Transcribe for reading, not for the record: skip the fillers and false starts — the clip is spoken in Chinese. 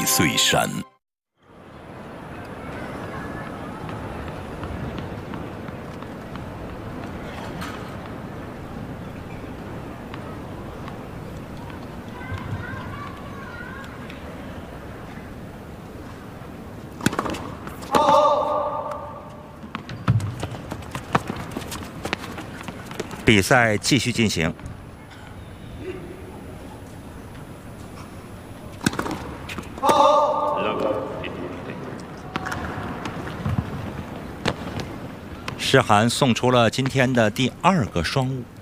岁山。 比赛继续进行。诗涵送出了今天的第2个双误。